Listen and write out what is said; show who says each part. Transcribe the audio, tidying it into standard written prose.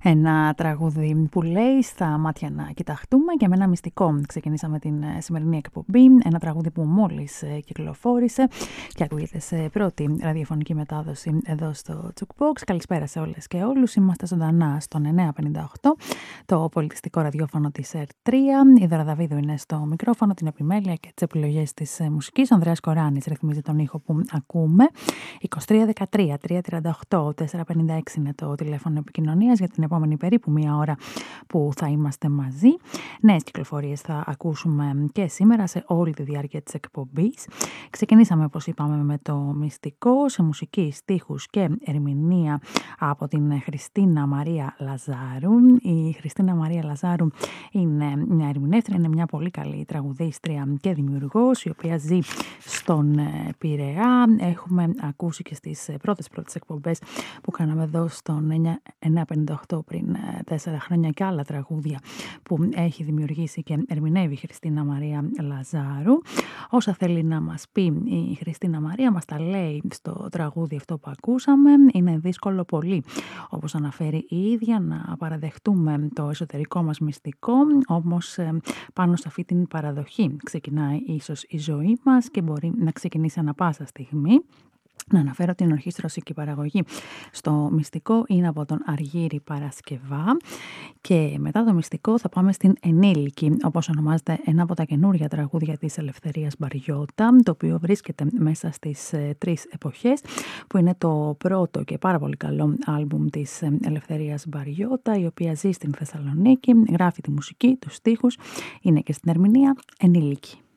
Speaker 1: Ένα τραγούδι που λέει στα μάτια να κοιταχτούμε και με ένα μυστικό. Ξεκινήσαμε την σημερινή εκπομπή. Ένα τραγούδι που μόλις κυκλοφόρησε και ακούγεται σε πρώτη ραδιοφωνική μετάδοση εδώ στο Jukebox. Καλησπέρα σε όλες και όλους. Είμαστε ζωντανά στον 958, το πολιτιστικό ραδιόφωνο της ΕΡΤ3. Η Δώρα Δαβίδου είναι στο μικρόφωνο, την επιμέλεια και τις επιλογές της μουσικής. Ο Ανδρέας Κοράνης ρυθμίζει τον ήχο που ακούμε. 2313 338 456 είναι το τηλέφωνο επικοινωνίας για την επόμενη περίπου μία ώρα που θα είμαστε μαζί. Νέες κυκλοφορίες θα ακούσουμε και σήμερα σε όλη τη διάρκεια της εκπομπής. Ξεκινήσαμε, όπως είπαμε, με το μυστικό, σε μουσική, στίχους και ερμηνεία από την Χριστίνα Μαρία Λαζάρου. Η Χριστίνα Μαρία Λαζάρου είναι μια ερμηνεύτρια, είναι μια πολύ καλή τραγουδίστρια και δημιουργός, η οποία ζει στον Πειραιά. Έχουμε ακούσει και στις πρώτες εκπομπές που κάναμε εδώ στον 958 πριν 4 χρόνια και άλλα τραγούδια που έχει δημιουργήσει και ερμηνεύει η Χριστίνα Μαρία Λαζάρου. Όσα θέλει να μας πει η Χριστίνα Μαρία μας τα λέει στο τραγούδι αυτό που ακούσαμε. Είναι δύσκολο πολύ, όπως αναφέρει η ίδια, να παραδεχτούμε το εσωτερικό μας μυστικό, όμως πάνω σε αυτή την παραδοχή ξεκινάει ίσως η ζωή μας και μπορεί να ξεκινήσει ανα πάσα στιγμή. Να αναφέρω την ορχήστρωση και η παραγωγή στο μυστικό είναι από τον Αργύρη Παρασκευά και μετά το μυστικό θα πάμε στην Ενήλικη, όπως ονομάζεται ένα από τα καινούργια τραγούδια της Ελευθερίας Μπαριώτα, το οποίο βρίσκεται μέσα στις τρεις εποχές, που είναι το πρώτο και πάρα πολύ καλό άλμπουμ της Ελευθερίας Μπαριώτα, η οποία ζει στην Θεσσαλονίκη, γράφει τη μουσική, τους στίχους, είναι και στην ερμηνεία. Ενήλικη.